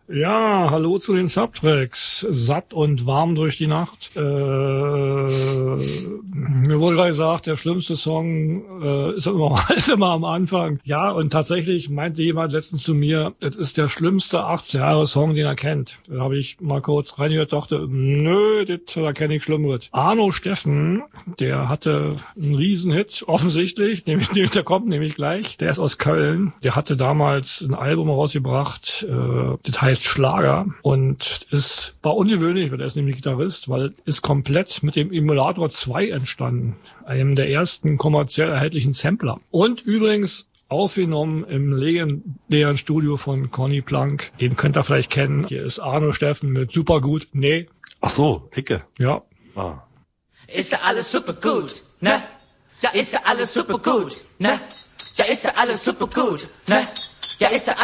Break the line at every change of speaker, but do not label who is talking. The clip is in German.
Ja, hallo zu den Subtracks. Satt und warm durch die Nacht. Mir wurde gerade gesagt, der schlimmste Song ist immer am Anfang. Ja, und tatsächlich meinte jemand letztens zu mir, das ist der schlimmste 80er-Jahre-Song, den er kennt. Da habe ich mal kurz reingehört, dachte, nö, da kenne ich Schlimmeres. Arno Steffen, der hatte einen Riesenhit, offensichtlich, der kommt nämlich gleich. Der ist aus Köln. Der hatte damals ein Album rausgebracht, das heißt Schlager und war ungewöhnlich, weil er ist nämlich Gitarrist, weil ist komplett mit dem Emulator 2 entstanden, einem der ersten kommerziell erhältlichen Sampler. Und übrigens aufgenommen im legendären Studio von Conny Plank. Den könnt ihr vielleicht kennen. Hier ist Arno Steffen mit Supergut. Nee.
Ach so, Ecke.
Ja.
Ah.
Ist ja alles super gut, ne? Ja, ist ja alles super gut, ne? Ja, ist ja alles super gut, ne? Ja, ist ja